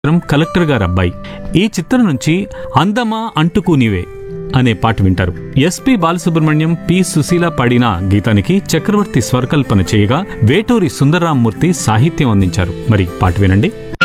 Collector గారు అబ్బాయి. ఈ చిత్రం నుంచి అందమా అంటుకు నీవే అనే పాట వింటారు. ఎస్పి బాలసుబ్రహ్మణ్యం, పి సుశీల పాడిన గీతానికి చక్రవర్తి స్వరకల్పన చేయగా వేటూరి సుందరరామ్మూర్తి సాహిత్యం అందించారు. మరి పాట వినండి.